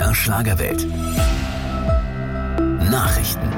MDR Schlagerwelt. Nachrichten.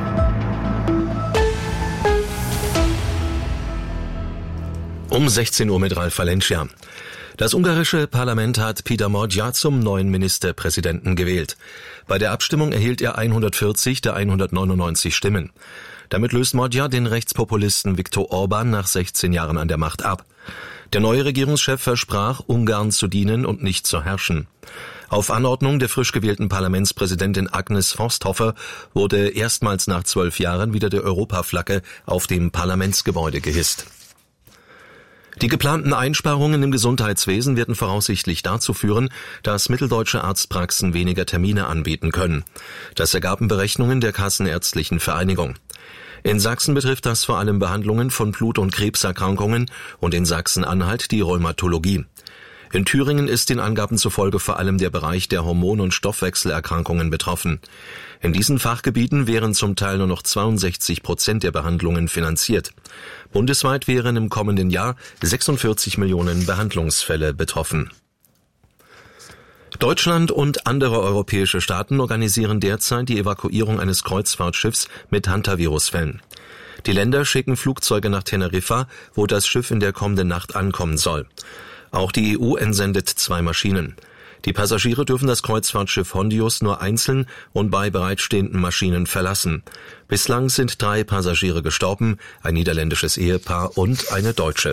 Um 16 Uhr mit Ralf Valencia. Das ungarische Parlament hat Péter Magyar zum neuen Ministerpräsidenten gewählt. Bei der Abstimmung erhielt er 140 der 199 Stimmen. Damit löst Magyar den Rechtspopulisten Viktor Orbán nach 16 Jahren an der Macht ab. Der neue Regierungschef versprach, Ungarn zu dienen und nicht zu herrschen. Auf Anordnung der frisch gewählten Parlamentspräsidentin Agnes Forsthofer wurde erstmals nach 12 Jahren wieder die Europaflagge auf dem Parlamentsgebäude gehisst. Die geplanten Einsparungen im Gesundheitswesen werden voraussichtlich dazu führen, dass mitteldeutsche Arztpraxen weniger Termine anbieten können. Das ergaben Berechnungen der Kassenärztlichen Vereinigung. In Sachsen betrifft das vor allem Behandlungen von Blut- und Krebserkrankungen und in Sachsen-Anhalt die Rheumatologie. In Thüringen ist den Angaben zufolge vor allem der Bereich der Hormon- und Stoffwechselerkrankungen betroffen. In diesen Fachgebieten wären zum Teil nur noch 62% der Behandlungen finanziert. Bundesweit wären im kommenden Jahr 46 Millionen Behandlungsfälle betroffen. Deutschland und andere europäische Staaten organisieren derzeit die Evakuierung eines Kreuzfahrtschiffs mit Hantavirus-Fällen. Die Länder schicken Flugzeuge nach Teneriffa, wo das Schiff in der kommenden Nacht ankommen soll. Auch die EU entsendet 2 Maschinen. Die Passagiere dürfen das Kreuzfahrtschiff Hondius nur einzeln und bei bereitstehenden Maschinen verlassen. Bislang sind 3 Passagiere gestorben, ein niederländisches Ehepaar und eine Deutsche.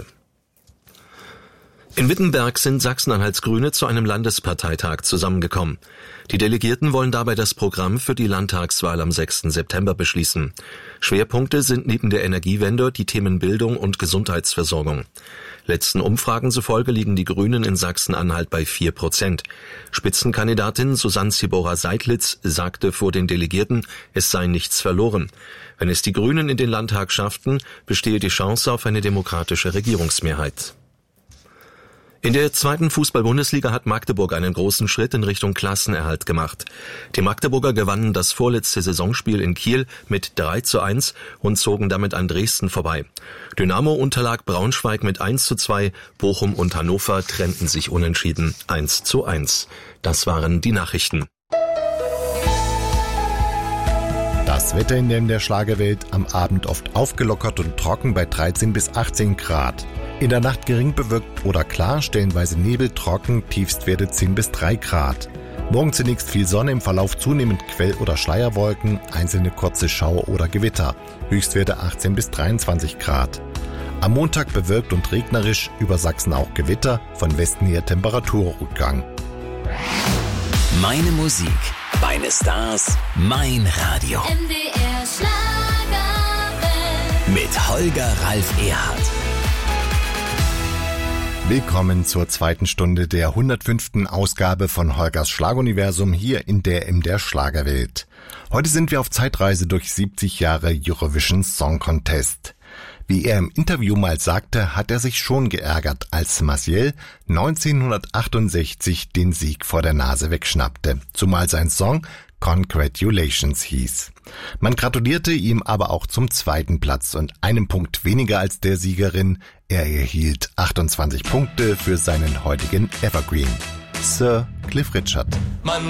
In Wittenberg sind Sachsen-Anhalts Grüne zu einem Landesparteitag zusammengekommen. Die Delegierten wollen dabei das Programm für die Landtagswahl am 6. September beschließen. Schwerpunkte sind neben der Energiewende die Themen Bildung und Gesundheitsversorgung. Letzten Umfragen zufolge liegen die Grünen in Sachsen-Anhalt bei 4%. Spitzenkandidatin Susanne Zibora-Seidlitz sagte vor den Delegierten, es sei nichts verloren. Wenn es die Grünen in den Landtag schafften, bestehe die Chance auf eine demokratische Regierungsmehrheit. In der 2. Fußball-Bundesliga hat Magdeburg einen großen Schritt in Richtung Klassenerhalt gemacht. Die Magdeburger gewannen das vorletzte Saisonspiel in Kiel mit 3:1 und zogen damit an Dresden vorbei. Dynamo unterlag Braunschweig mit 1:2, Bochum und Hannover trennten sich unentschieden 1:1. Das waren die Nachrichten. Das Wetter in der Schlagerwelt: am Abend oft aufgelockert und trocken bei 13 bis 18 Grad. In der Nacht gering bewölkt oder klar, stellenweise Nebel, trocken, Tiefstwerte 10 bis 3 Grad. Morgen zunächst viel Sonne, im Verlauf zunehmend Quell- oder Schleierwolken, einzelne kurze Schauer oder Gewitter. Höchstwerte 18 bis 23 Grad. Am Montag bewölkt und regnerisch, über Sachsen auch Gewitter, von Westen her Temperaturrückgang. Meine Musik, meine Stars, mein Radio. MDR Schlagerwelt. Mit Holger Ralf Erhardt. Willkommen zur 2. Stunde der 105. Ausgabe von Holgers Schlageruniversum hier in der MDR Schlagerwelt. Heute sind wir auf Zeitreise durch 70 Jahre Eurovision Song Contest. Wie er im Interview mal sagte, hat er sich schon geärgert, als Maciel 1968 den Sieg vor der Nase wegschnappte, zumal sein Song Congratulations hieß. Man gratulierte ihm aber auch zum 2. Platz und einem Punkt weniger als der Siegerin. Er erhielt 28 Punkte für seinen heutigen Evergreen. Sir Cliff Richard.